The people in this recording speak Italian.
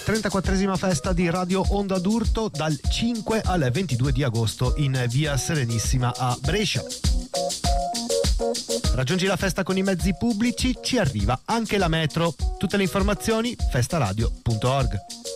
34esima festa di Radio Onda d'Urto dal 5 al 22 di agosto in via Serenissima a Brescia. Raggiungi la festa con i mezzi pubblici, ci arriva anche la metro. Tutte le informazioni festaradio.org.